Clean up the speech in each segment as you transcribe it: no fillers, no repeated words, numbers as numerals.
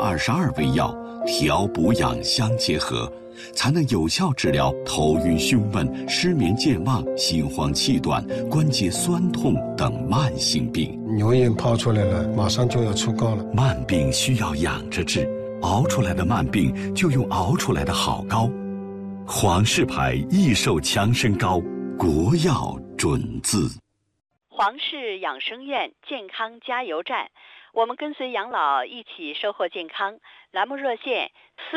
22味药，调补养相结合，才能有效治疗头晕胸闷、失眠健忘、心慌气短、关节酸痛等慢性病。 牛眼泡出来了，马上就要出膏了。 慢病需要养着治，熬出来的慢病就用熬出来的好膏。皇氏牌益寿强身膏，国药准字。 皇氏养生院健康加油站，我们跟随养老一起收获健康。栏目热线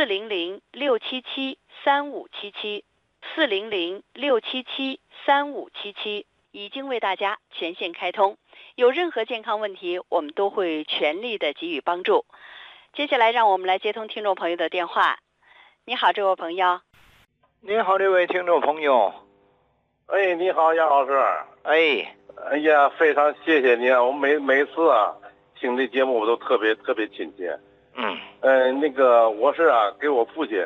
400-677-3577，400-677-3577，已经为大家全线开通。有任何健康问题，我们都会全力的给予帮助。接下来让我们来接通听众朋友的电话。你好，这位朋友。 你好，这位听众朋友。 哎，你好，杨老师。哎呀，非常谢谢你啊！我每次啊听这节目我都特别亲切。那个我是给我父亲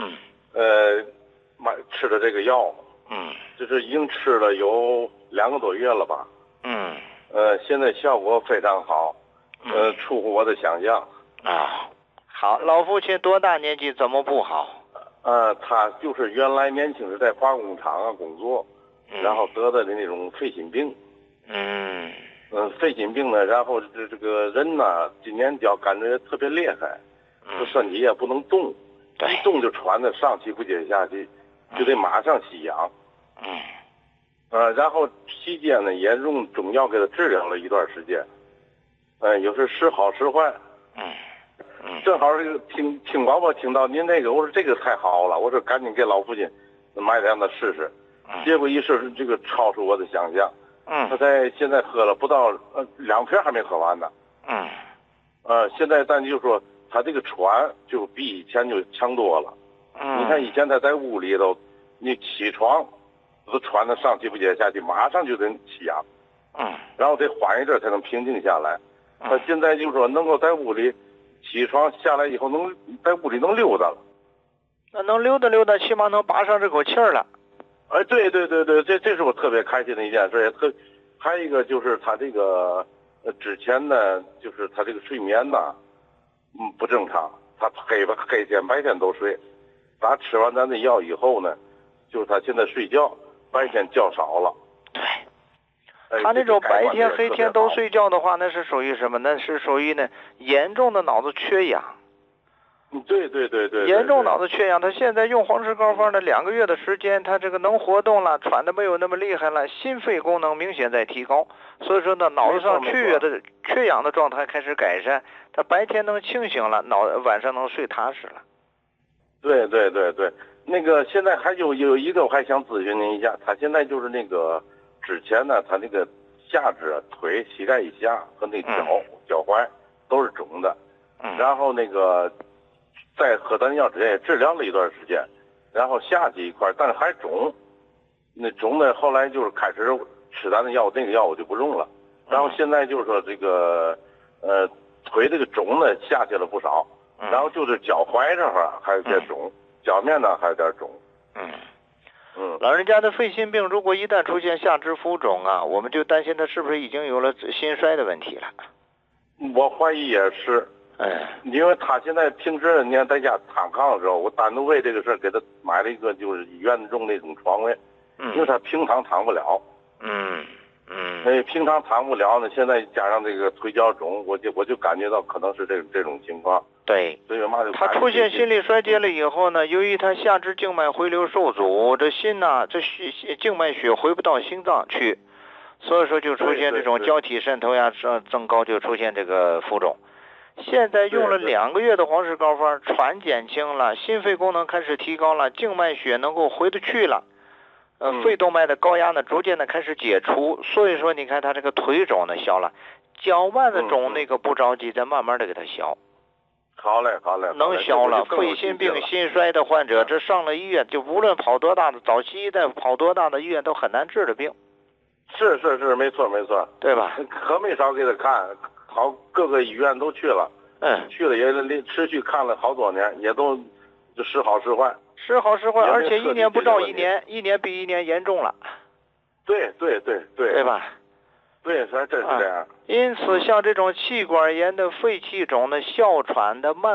吃的这个药，就是已经吃了有2个多月了吧。现在效果非常好，出乎我的想象啊。好，老父亲多大年纪？怎么不好？ 他就是原来年轻时在化工厂工作，然后得的那种肺心病。肺心病呢，然后这个人呢，今年脚感觉特别厉害，这身体也不能动，一动就喘得上气不接下气，就得马上吸氧。然后期间呢，也用中药给他治疗了一段时间，有时时好时坏。正好这个听广播听到您那个，我说这个太好了，我说赶紧给老父亲买点让他试试。结果一试，这个超出我的想象。他现在喝了不到2瓶还没喝完呢。现在咱就说他这个喘就比以前就强多了。你看以前他在屋里头，你起床都喘得上气不接下气，马上就得吸氧。然后得缓一阵才能平静下来。他现在就说能够在屋里起床下来以后，能在屋里能溜达了。 那能溜达，起码能拔上这口气儿了。 对，这是我特别开心的一件事。还有一个就是他这个之前呢，就是他这个睡眠呢，不正常。他黑天白天都睡。他吃完咱的药以后呢，就是他现在睡觉白天觉少了。 对，他那种白天黑天都睡觉的话，那是属于什么？那是属于呢严重的脑子缺氧。 对， 严重脑子缺氧。他现在用黄石膏方的2个月的时间，他这个能活动了，喘的没有那么厉害了，心肺功能明显在提高。所以说呢，脑子上缺氧的状态开始改善，他白天能清醒了，晚上能睡踏实了。 对，那个现在还有一个我还想咨询您一下，他现在就是那个之前呢，他那个下肢腿膝盖以下和那脚踝都是肿的。然后那个在喝咱药之前也治疗了一段时间，然后下去一块，但是还肿。那肿的后来就是开始吃咱的药，那个药我就不用了。然后现在就是说这个腿这个肿呢下去了不少，然后就是脚踝这块还有点肿，脚面呢还有点肿。 老人家的肺心病如果一旦出现下肢浮肿啊，我们就担心他是不是已经有了心衰的问题了。 我怀疑也是。因为他现在平时你看在家躺炕的时候，我单独为这个事给他买了一个就是医院用那种床位，因为他平常躺不了。平常躺不了呢，现在加上这个腿脚肿，我就感觉到可能是这种情况。 对， 所以嘛就他出现心力衰竭了以后呢，由于他下肢静脉回流受阻，这心呢这静脉血回不到心脏去，所以说就出现这种胶体渗透呀增高，就出现这个浮肿。现在用了2个月的黄石膏方，喘减轻了，心肺功能开始提高了，静脉血能够回得去了，肺动脉的高压呢逐渐的开始解除，所以说你看他这个腿肿呢消了，脚腕子肿那个不着急，再慢慢的给他消。 好嘞， 能消了。肺心病、心衰的患者，这上了医院，就无论跑多大的早期医大跑多大的医院都很难治的病。 是，没错， 对吧？ 可没少给他看。好，各个医院都去了，去了也持续看了好多年，也都就时好时坏， 而且1年不照1年，1年比1年严重了。 对吧？ 对，真是这样。 因此，像这种气管炎的、肺气肿的、哮喘的、慢